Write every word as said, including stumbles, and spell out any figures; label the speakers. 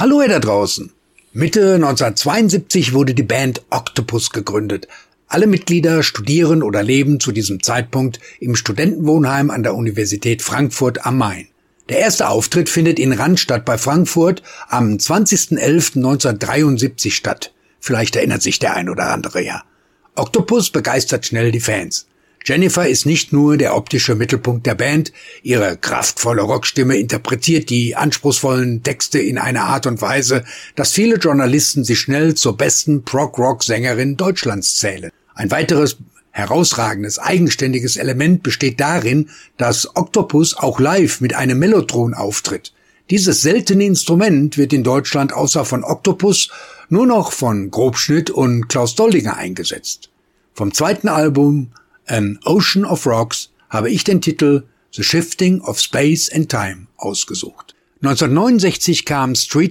Speaker 1: Hallo ihr da draußen! Mitte neunzehnhundertzweiundsiebzig wurde die Band Octopus gegründet. Alle Mitglieder studieren oder leben zu diesem Zeitpunkt im Studentenwohnheim an der Universität Frankfurt am Main. Der erste Auftritt findet in Rannstatt bei Frankfurt am zwanzigsten elften neunzehnhundertdreiundsiebzig statt. Vielleicht erinnert sich der ein oder andere ja. Octopus begeistert schnell die Fans. Jennifer ist nicht nur der optische Mittelpunkt der Band, ihre kraftvolle Rockstimme interpretiert die anspruchsvollen Texte in einer Art und Weise, dass viele Journalisten sie schnell zur besten Prog-Rock-Sängerin Deutschlands zählen. Ein weiteres herausragendes, eigenständiges Element besteht darin, dass Octopus auch live mit einem Mellotron auftritt. Dieses seltene Instrument wird in Deutschland außer von Octopus nur noch von Grobschnitt und Klaus Doldinger eingesetzt. Vom zweiten Album An Ocean of Rocks habe ich den Titel The Shifting of Space and Time ausgesucht. neunzehnhundertneunundsechzig kam Street